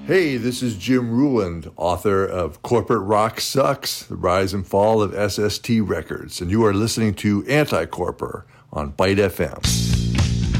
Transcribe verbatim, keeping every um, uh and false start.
Hey, this is Jim Ruland, author of Corporate Rock Sucks, The Rise and Fall of S S T Records, and you are listening to Anti-Corpor on Byte F M.